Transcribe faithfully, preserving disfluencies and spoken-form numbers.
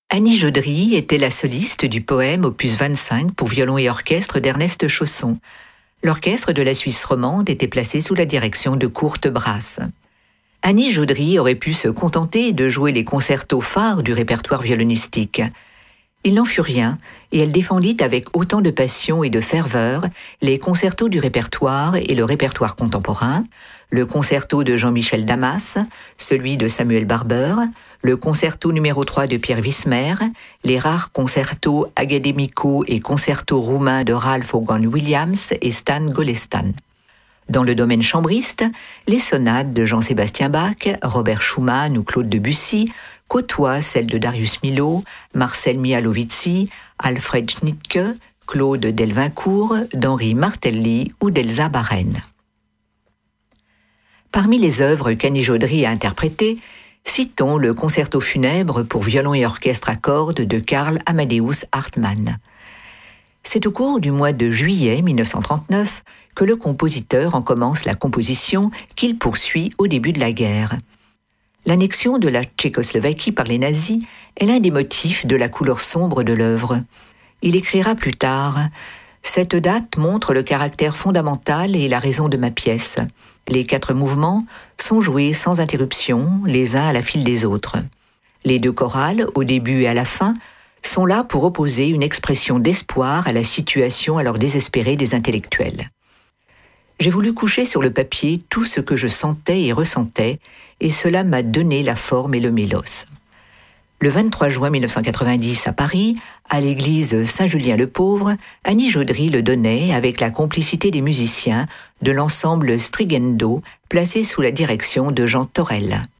Annie Jaudry était la soliste du poème opus vingt-cinq pour violon et orchestre d'Ernest Chausson. L'orchestre de la Suisse romande était placé sous la direction de Kurt Brass. Annie Jaudry aurait pu se contenter de jouer les concertos phares du répertoire violonistique. Il n'en fut rien, et elle défendit avec autant de passion et de ferveur les concertos du répertoire et le répertoire contemporain, le concerto de Jean-Michel Damas, celui de Samuel Barber, le concerto numéro trois de Pierre Wismer, les rares concertos académicaux et concertos roumains de Ralph Vaughan Williams et Stan Golestan. Dans le domaine chambriste, les sonates de Jean-Sébastien Bach, Robert Schumann ou Claude Debussy côtoient celles de Darius Milhaud, Marcel Mihalowiczi, Alfred Schnittke, Claude Delvincourt, d'Henri Martelly ou d'Elsa Baren. Parmi les œuvres qu'Annie Jaudry a interprétées, citons le concerto funèbre pour violon et orchestre à cordes de Karl Amadeus Hartmann. C'est au cours du mois de juillet mille neuf cent trente-neuf que le compositeur en commence la composition qu'il poursuit au début de la guerre. L'annexion de la Tchécoslovaquie par les nazis est l'un des motifs de la couleur sombre de l'œuvre. Il écrira plus tard « Cette date montre le caractère fondamental et la raison de ma pièce. Les quatre mouvements sont joués sans interruption, les uns à la file des autres. Les deux chorales, au début et à la fin, sont là pour opposer une expression d'espoir à la situation alors désespérée des intellectuels. J'ai voulu coucher sur le papier tout ce que je sentais et ressentais, et cela m'a donné la forme et le mélos. » Le vingt-trois juin mille neuf cent quatre-vingt-dix à Paris, à l'église Saint-Julien-le-Pauvre, Annie Jaudry le donnait avec la complicité des musiciens de l'ensemble Strigendo, placé sous la direction de Jean Torel.